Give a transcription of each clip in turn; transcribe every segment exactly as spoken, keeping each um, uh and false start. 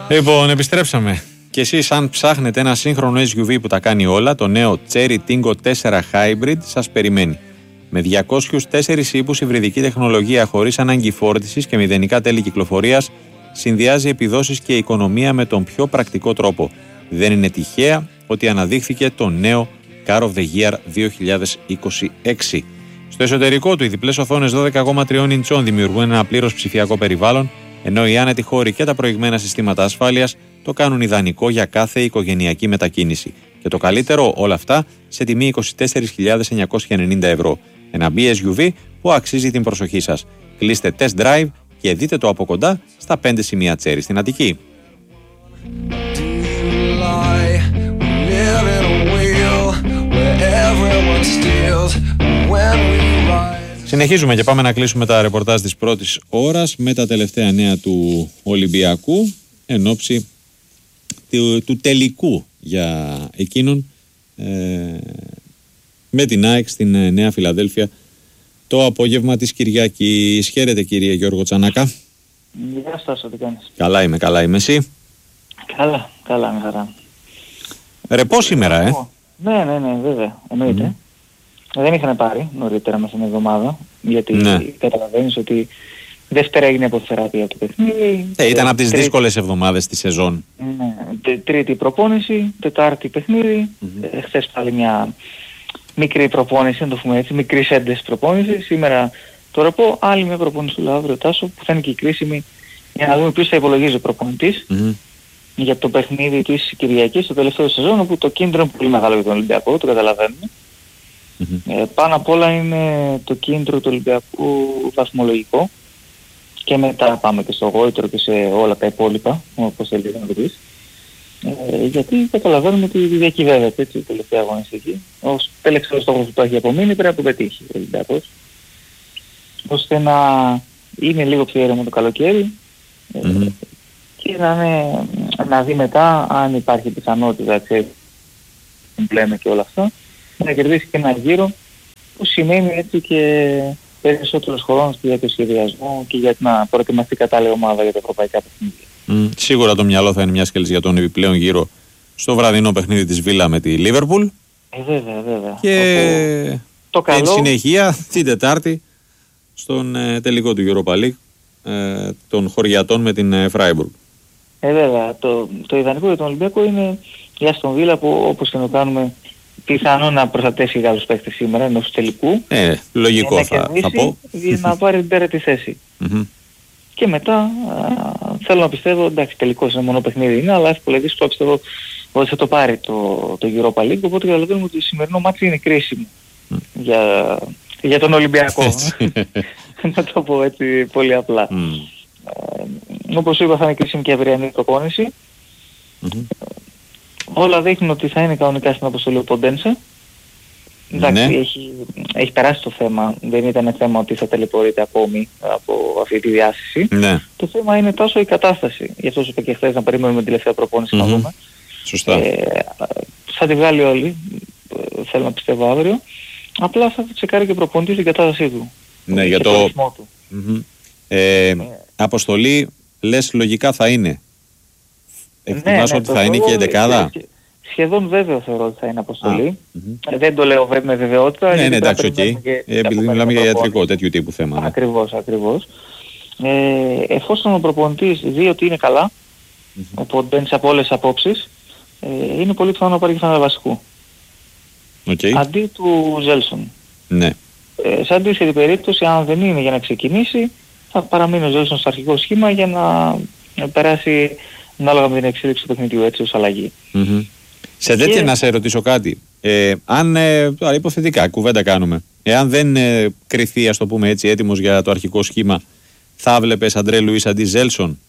Λοιπόν, επιστρέψαμε. Και εσείς, αν ψάχνετε ένα σύγχρονο ες γιου βι που τα κάνει όλα, το νέο Chery Tingo τέσσερα Hybrid σας περιμένει. Με διακόσιους τέσσερις ύπους υβριδική τεχνολογία χωρίς ανάγκη φόρτισης και μηδενικά τέλη κυκλοφορίας, συνδυάζει επιδόσεις και οικονομία με τον πιο πρακτικό τρόπο. Δεν είναι τυχαία ότι αναδείχθηκε το νέο Car of the Year δύο χιλιάδες είκοσι έξι. Στο εσωτερικό του, οι διπλές οθόνες δώδεκα κόμμα τρία ιντσών δημιουργούν ένα πλήρως ψηφιακό περιβάλλον, ενώ οι άνετοι χώροι και τα προηγμένα συστήματα ασφάλειας το κάνουν ιδανικό για κάθε οικογενειακή μετακίνηση. Και το καλύτερο, όλα αυτά σε τιμή είκοσι τέσσερις χιλιάδες εννιακόσια ενενήντα ευρώ. Ένα μπι ες γιου βι που αξίζει την προσοχή σας. Κλείστε test drive και δείτε το από κοντά στα πέντε σημεία Chery στην Αττική. Συνεχίζουμε και πάμε να κλείσουμε τα ρεπορτάζ της πρώτης ώρας με τα τελευταία νέα του Ολυμπιακού εν ώψη του, του τελικού για εκείνον ε, με την ΑΕΚ στην ε, Νέα Φιλαδέλφια το απόγευμα της Κυριακής. Χαίρετε κύριε Γιώργο Τσανάκα. Γεια σας, τι κάνεις? Καλά είμαι, καλά είμαι, εσύ? Καλά, καλά με χαρά. Ρεπό σήμερα, ε? Ναι, ναι, ναι, βέβαια, εννοείται. Mm. Δεν είχαν πάρει νωρίτερα μέσα στην εβδομάδα, γιατί ναι. Καταλαβαίνεις ότι Δευτέρα έγινε αποθεραπεία του παιχνίδι. Ε, ήταν από τις τρίτη... δύσκολες εβδομάδες της σεζόν. Ναι, τρίτη προπόνηση, Τετάρτη παιχνίδι, mm-hmm. ε, χθες πάλι μια μικρή προπόνηση, να το πούμε έτσι, μικρής έντες προπόνηση. Σήμερα το ρεπό, άλλη μια προπόνηση του αύριο Τάσο, που θα είναι και η κρίσιμη για να δούμε ποιος θα υπολογίζει ο προπονητής mm-hmm. για το παιχνίδι της Κυριακής στο τελευταίο σεζόν, όπου το κίνητρο είναι πολύ μεγάλο για τον Ολυμπιακό, το καταλαβαίνουμε. Mm-hmm. Ε, πάνω απ' όλα είναι το κίνητρο του Ολυμπιακού βαθμολογικό και μετά πάμε και στο γόητρο και σε όλα τα υπόλοιπα, όπως θέλεις να το πεις. Ε, γιατί καταλαβαίνουμε ότι διακυβεύεται έτσι η τελευταία αγωνιστική. Ως τελευταίο στόχος που το έχει απομείνει πρέπει να το πετύχει ο Ολυμπιακός, ώστε να είναι λίγο πιο ήρεμο το καλοκαίρι mm-hmm. ε, και να, είναι, να δει μετά αν υπάρχει πιθανότητα, ξέρει, πλέμε και όλα αυτά, να κερδίσει και ένα γύρο που σημαίνει έτσι και περισσότερος χρόνος και για το σχεδιασμό και για να προετοιμαστεί κατάλληλη ομάδα για τα ευρωπαϊκά παιχνίδια. Mm, σίγουρα το μυαλό θα είναι μια σκέψη για τον επιπλέον γύρο στο βραδινό παιχνίδι της Βίλα με τη Λίβερπουλ. Ε, βέβαια, βέβαια. Και το καλό... εν συνεχεία την Τετάρτη στον ε, τελικό του Europa League ε, των χωριατών με την Φράιμπουργκ. Ε, βέβαια. Το, το ιδανικό για τον Ολυμπιακό είναι για στον Βίλα που όπως και να το κάνουμε πιθανό να προστατεύσει Γάλλους παίκτες σήμερα ενός του τελικού. Ε, λογικό θα, θα πω. Για να πάρει την τέρατη θέση. Mm-hmm. Και μετά α, θέλω να πιστεύω, εντάξει τελικός είναι μόνο παιχνίδι είναι, αλλά εύκολα δύσκολα πιστεύω ότι θα το πάρει το, το Europa League, οπότε καταλαβαίνουμε ότι το σημερινό μάτι είναι κρίσιμο mm. για, για τον Ολυμπιακό. Να το πω έτσι πολύ απλά. Mm. Ε, όπως είπα θα είναι κρίσιμη και η αυριανή προπόνηση. Mm-hmm. Όλα δείχνουν ότι θα είναι κανονικά στην αποστολή ο Ποντένσε. Εντάξει, ναι. έχει, έχει περάσει το θέμα. Δεν ήταν θέμα ότι θα τελεπορείται ακόμη από αυτή τη διάσταση. Ναι. Το θέμα είναι τόσο η κατάσταση. Γι' αυτό σου είπα και χθες να περιμένουμε την τελευταία προπόνηση mm-hmm. να δούμε. Σωστά. Ε, θα τη βγάλει όλοι. Θέλω να πιστεύω αύριο. Απλά θα τσεκάρει και προπονητής την κατάστασή του. Ναι, για το... το του. Mm-hmm. Ε, ε, αποστολή, λες λογικά θα είναι. Εκτιμάς ναι, ναι, ότι θα είναι και η εντεκάδα. Σχεδόν βέβαιο θεωρώ ότι θα είναι αποστολή. Mm-hmm. Δεν το λέω με βεβαιότητα. Ναι, ναι, εντάξει, οκ. Okay. Επειδή μιλάμε για ιατρικό, τέτοιου τύπου θέμα. Ναι. Ακριβώς, ακριβώς. Ε, εφόσον ο προπονητής δει ότι είναι καλά, mm-hmm. οπότε μπαίνεις από όλες τις απόψεις, ε, είναι πολύ πιθανό να πάρει και ένα βασικού. Okay. Αντί του Ζέλσον. Ναι. Ε, σε αντίθετη περίπτωση, αν δεν είναι για να ξεκινήσει, θα παραμείνει ο Ζέλσον στο αρχικό σχήμα για να, να περάσει ανάλογα με την εξέλιξη του παιχνιδιού έτσι ως αλλαγή. Mm-hmm. Σε τέτοια και... να σε ρωτήσω κάτι. Ε, αν, ε, τώρα υποθετικά κουβέντα κάνουμε, εάν δεν ε, κριθεί, ας το πούμε έτσι, έτοιμος για το αρχικό σχήμα, θα βλέπεις Αντρέ Λουίς αντί Ζέλσον?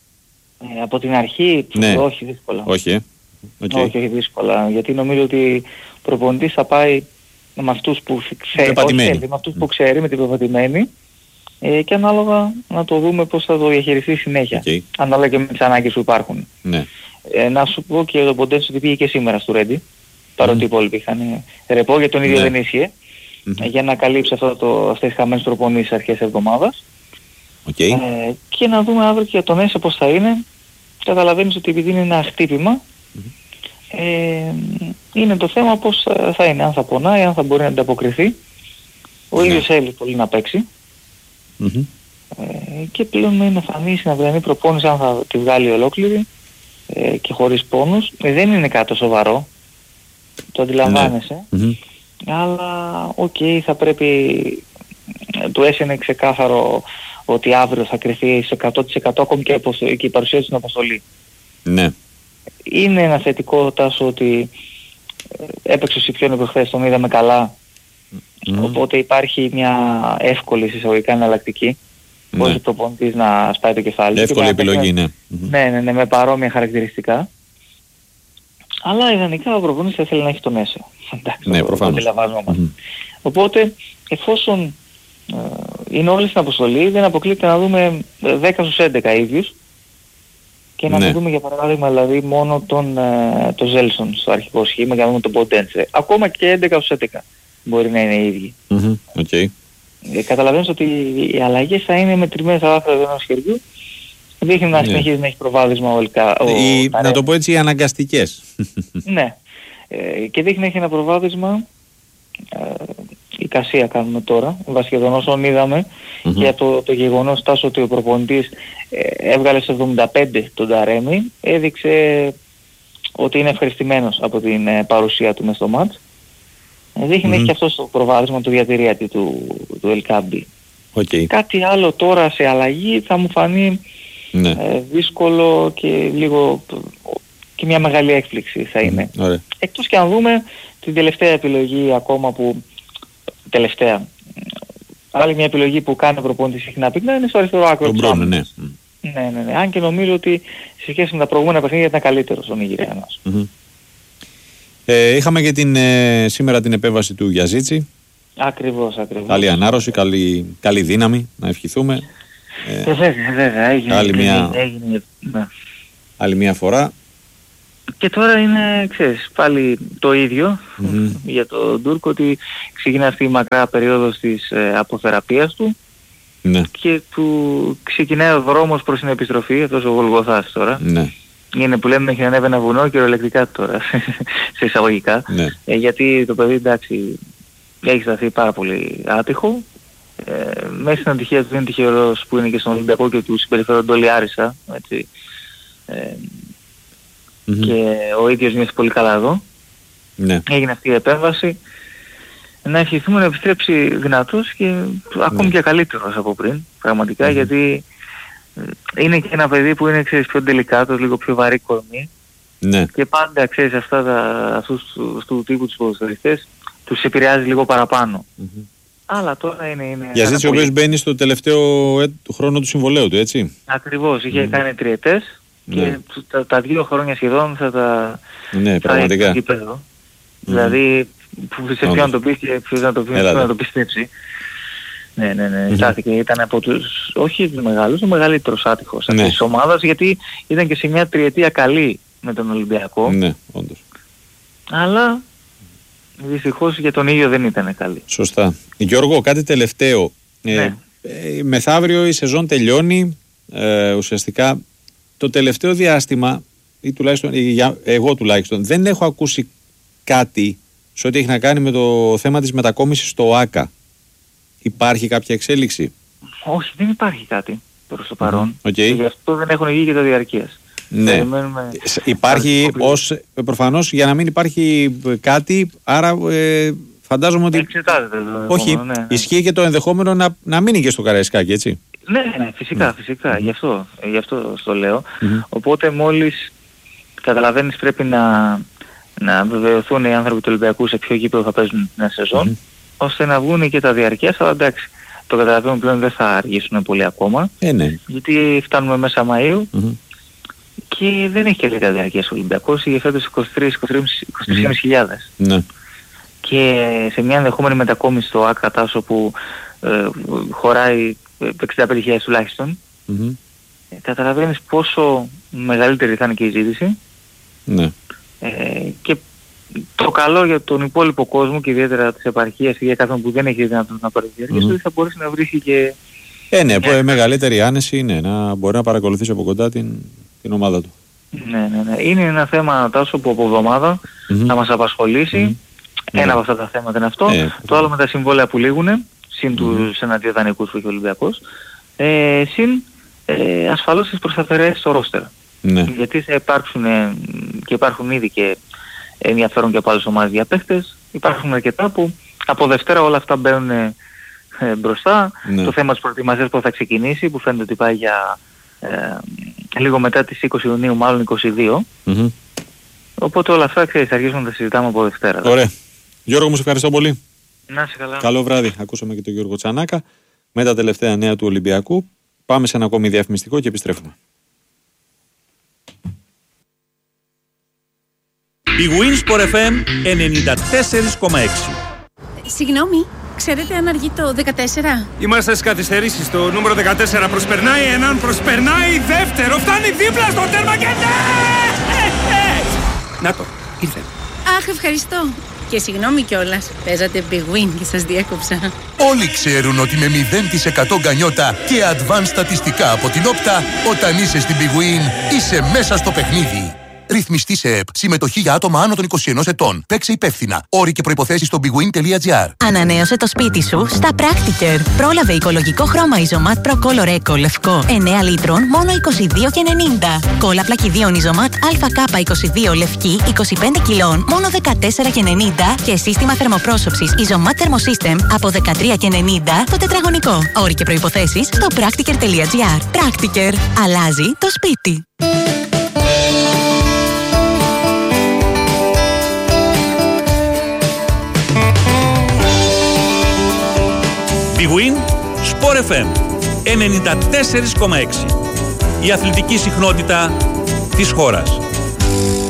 Ε, από την αρχή, ναι. όχι δύσκολα. Όχι, ε. Okay. όχι, όχι δύσκολα. Γιατί νομίζω ότι ο προπονητής θα πάει με αυτούς που ξέρει, όχι, με αυτούς που ξέρει, με την προπατημένη. Ε, και ανάλογα να το δούμε πώς θα το διαχειριστεί συνέχεια. Okay. Ανάλογα και με τις ανάγκες που υπάρχουν. Ναι. Ε, να σου πω και τον Ποντένσε ότι πήγε και σήμερα στο Ρέντι. Παρότι mm. οι υπόλοιποι είχαν ρεπό, για τον ίδιο ναι. δεν ίσχυε. Mm-hmm. Για να καλύψει αυτό το, αυτές τις χαμένες προπονήσεις αρχές εβδομάδας. Okay. Ε, και να δούμε αύριο και για τον Έσε πώς θα είναι. καταλαβαίνεις ότι επειδή είναι ένα χτύπημα, mm-hmm. ε, είναι το θέμα πώς θα είναι, αν θα πονάει, αν θα μπορεί να ανταποκριθεί. Ο mm-hmm. ίδιος θέλει πολύ να παίξει. Mm-hmm. Ε, και πλέον με είναι φανή στην αυριανή προπόνηση αν θα τη βγάλει ολόκληρη ε, και χωρίς πόνους. Ε, δεν είναι κάτι σοβαρό, το αντιλαμβάνεσαι. Mm-hmm. Αλλά οκ, okay, θα πρέπει, του έσαινε ξεκάθαρο ότι αύριο θα κρυθεί σε εκατό τοις εκατό ακόμη και, και η παρουσία του στην αποστολή. Ναι. Είναι ένα θετικό, Τάσο, ότι έπαιξε ο Σιπιόνι προχθές, τον είδαμε καλά. Mm. Οπότε υπάρχει μια εύκολη εισαγωγικά εναλλακτική. Ναι. Μπορεί ο προπονητής να σπάει το κεφάλι. Εύκολη επιλογή, ναι. Ναι, ναι, ναι, με παρόμοια χαρακτηριστικά. Αλλά ιδανικά ο προπονητής θα θέλει να έχει τον έσαι. Εντάξει, ναι, το, προφανώς. Το mm-hmm. Οπότε, εφόσον ε, είναι όλοι στην αποστολή, δεν αποκλείεται να δούμε δέκα στους έντεκα ίδιους και να ναι. μην δούμε για παράδειγμα δηλαδή μόνο τον, ε, τον Ζέλσον στο αρχικό σχήμα και να δούμε τον Ποντέντσε. Ακόμα και έντεκα στους έντεκα μπορεί να είναι οι ίδιοι. Mm-hmm. Okay. Ε, καταλαβαίνεις ότι οι αλλαγές θα είναι μετρημένες στα βάθρα ενός χεριού. Δείχνει να συνεχίζει να έχει προβάδισμα ολικά. Οι, να το πω έτσι, οι αναγκαστικές. Ναι. Ε, και δείχνει να έχει ένα προβάδισμα. Ε, η κασία κάνουμε τώρα, βασικά όσον είδαμε, mm-hmm. για το, το γεγονός Τάσο ότι ο προπονητής ε, έβγαλε σε εβδομήντα πέντε τον Ταρέμι, έδειξε ότι είναι ευχαριστημένος από την ε, παρουσία του μες στο μάτς. Ε, δείχνει mm-hmm. να έχει αυτό το προβάδισμα του διατηρήτη του, του Ελκάμπη. Okay. Κάτι άλλο τώρα σε αλλαγή θα μου φανεί ναι. ε, δύσκολο και λίγο και μια μεγάλη έκπληξη θα είναι. Mm, εκτός και αν δούμε την τελευταία επιλογή ακόμα που τελευταία άλλη μια επιλογή που κάνει ο προπονητής συχνά πυκνά είναι στο αριστερό άκρο του Μπρόνο, ναι. Ναι, ναι, ναι. Αν και νομίζω ότι σε σχέση με τα προηγούμενα παιχνίδια ήταν καλύτερος ο Νιγηριανός. Mm-hmm. Ε, είχαμε και την, ε, σήμερα την επέμβαση του Γιαζίτσι. Ακριβώς, ακριβώς. Καλή ανάρρωση, καλή, καλή δύναμη, να ευχηθούμε. Ε, βέβαια, βέβαια, έγινε, άλλη, μια, έγινε, ναι. άλλη μια φορά. Και τώρα είναι, ξέρεις, πάλι το ίδιο mm-hmm. για τον Τούρκο, ότι ξεκινά αυτή η μακρά περίοδος της ε, αποθεραπείας του ναι. και του ξεκινάει ο δρόμος προς την επιστροφή, αυτός ο Γολγοθάς τώρα. Ναι. Είναι που λέμε έχει ανέβει ένα βουνό κυριολεκτικά τώρα, σε εισαγωγικά. Ναι. Ε, γιατί το παιδί, εντάξει, έχει σταθεί πάρα πολύ άτυχο. Ε, μέσα στην ατυχία του είναι τυχερός που είναι και στον Ολυμπιακό και του συμπεριφέρονται όλοι άριστα, έτσι. Ε, mm-hmm. Και ο ίδιος νιώθει πολύ καλά εδώ. Ναι. Έγινε αυτή η επέμβαση. Να ευχηθούμε να επιστρέψει δυνατός και ακόμη ναι. και καλύτερος από πριν, πραγματικά, mm-hmm. γιατί είναι και ένα παιδί που είναι, ξέρεις, πιο τελικάτος, λίγο πιο βαρύ κορμί. Ναι. Και πάντα, ξέρεις, αυτά τα, αυτούς του, του τύπου τους ποδοσφαιριστές τους επηρεάζει λίγο παραπάνω. Mm-hmm. Αλλά τώρα είναι... είναι Γιαζίτσι ο οποίος μπαίνει στο τελευταίο ε, χρόνο του συμβολέου του, έτσι. Ακριβώς, είχε mm. κάνει τριετές και ναι. τα, τα δύο χρόνια σχεδόν θα τα... Ναι, πραγματικά. Mm. Δηλαδή, που σε ποιον να το πεις και ποιος να το, να το πιστέψει. Ναι, ναι, ναι, στάθηκε. Mm-hmm. Ήταν από τους, όχι τους μεγάλους, ο μεγαλύτερος άτυχος αυτής ναι. της ομάδας, γιατί ήταν και σε μια τριετία καλή με τον Ολυμπιακό. Ναι, όντως. Αλλά... δυστυχώς για τον ίδιο δεν ήταν καλή. Σωστά. Γιώργο, κάτι τελευταίο. Ναι. Ε, ε, μεθαύριο η σεζόν τελειώνει. Ε, ουσιαστικά το τελευταίο διάστημα, ή τουλάχιστον, για, εγώ τουλάχιστον, δεν έχω ακούσει κάτι σε ό,τι έχει να κάνει με το θέμα της μετακόμισης στο ΆΚΑ. Υπάρχει κάποια εξέλιξη? Όχι, δεν υπάρχει κάτι προς το παρόν. Mm, okay. Και γι' αυτό δεν έχουν βγει και τα διαρκείας. Ναι. Περιμένουμε... Υπάρχει ως, προφανώς για να μην υπάρχει κάτι, άρα ε, φαντάζομαι ότι εξετάζεται το όχι, ναι, ναι. Ισχύει και το ενδεχόμενο να, να μείνει και στο Καραϊσκάκι, έτσι. Ναι, ναι, φυσικά, φυσικά, mm. γι, αυτό, γι' αυτό το λέω. Mm-hmm. Οπότε μόλις καταλαβαίνεις πρέπει να, να βεβαιωθούν οι άνθρωποι του Ολυμπιακού σε ποιο γήπεδο θα παίζουν την σεζόν, mm-hmm. ώστε να βγουν και τα διαρκείας, αλλά εντάξει, το καταλαβαίνουμε πλέον δεν θα αργήσουν πολύ ακόμα, ε, ναι. γιατί φτάνουμε μέσα Μαΐου, mm-hmm. και δεν έχει και λίγα διαρκείας ο Ολυμπιακός, είχε φέτος είκοσι τρεις με είκοσι τρεις χιλιάδες. Ναι. Και σε μια ενδεχόμενη μετακόμιση στο ΆΚΑ Τάσο που ε, χωράει εξήντα πέντε χιλιάδες τουλάχιστον, mm-hmm. ε, καταλαβαίνεις πόσο μεγαλύτερη θα είναι και η ζήτηση. Ναι. Ε, και το καλό για τον υπόλοιπο κόσμο και ιδιαίτερα της επαρχίας ή για κάποιον που δεν έχει δυνατότητα να πάρει διαρκείας, ότι mm-hmm. θα μπορέσει να βρει και... Ε, ναι, yeah. μεγαλύτερη άνεση είναι να μπορεί να παρακολουθήσει από κοντά την, την ομάδα του. Ναι, ναι, ναι. Είναι ένα θέμα, Τάσο, που από εβδομάδα mm-hmm. θα μας απασχολήσει. Mm-hmm. Ένα mm-hmm. από αυτά τα θέματα είναι αυτό. Ε, το άλλο με τα συμβόλαια που λήγουν, συν mm-hmm. τους εναντίον δανεικούς που έχει ο Ολυμπιακός. Ε, συν ε, ασφαλώς τις προσταθερές στο ρόστερ. Ναι. Γιατί θα υπάρξουν ε, και υπάρχουν ήδη και ενδιαφέρον και από άλλες ομάδες για παίχτες. Υπάρχουν αρκετά που από Δευτέρα όλα αυτά μπαίνουν ε, ε, μπροστά. Ναι. Το θέμα της προετοιμασίας που θα ξεκινήσει, που φαίνεται ότι πάει για ε, λίγο μετά τις είκοσι Ιουνίου, μάλλον είκοσι δύο. Mm-hmm. Οπότε όλα αυτά, ξέρεις, θα αρχίσουμε να τα συζητάμε από Δευτέρα. Ωραία. Γιώργο, μου σε ευχαριστώ πολύ. Να είσαι καλά. Καλό βράδυ. Ακούσαμε και τον Γιώργο Τσανάκα με τα τελευταία νέα του Ολυμπιακού. Πάμε σε ένα ακόμη διαφημιστικό και επιστρέφουμε. Η Winsport εφ εμ ενενήντα τέσσερα κόμμα έξι. Συγγνώμη, ξέρετε αν αργεί το δεκατέσσερα? Είμαστε στις καθυστερήσεις. Το νούμερο δεκατέσσερα προσπερνάει έναν, προσπερνάει δεύτερο, φτάνει δίπλα στο τέρμα και ναι! Να το, ήρθε. Αχ, ευχαριστώ. Και συγγνώμη κιόλας, παίζατε Big Win και σας διέκοψα. Όλοι ξέρουν ότι με μηδέν τοις εκατό γκανιότα και advanced στατιστικά από την Όπτα, όταν είσαι στην Big Win, είσαι μέσα στο παιχνίδι. Ρυθμιστή σε ΕΠ. Συμμετοχή για άτομα άνω των είκοσι ενός ετών. Παίξε υπεύθυνα. Όροι και προϋποθέσεις στο bigwin τελεία gr. Ανανέωσε το σπίτι σου στα Practiker. Πρόλαβε οικολογικό χρώμα Isomat Pro Color Eco λευκό εννέα λίτρων μόνο είκοσι δύο και ενενήντα. Κόλλα πλακιδίων Isomat έι κέι είκοσι δύο λευκή είκοσι πέντε κιλών μόνο δεκατέσσερα και ενενήντα και σύστημα θερμοπρόσωψης Isomat Thermosystem από δεκατρία και ενενήντα το τετραγωνικό. Όροι και προϋποθέσεις στο practiker τελεία gr. Practiker. Αλλάζει το σπίτι. Big Win Sport εφ εμ ενενήντα τέσσερα κόμμα έξι. Η αθλητική συχνότητα της χώρας.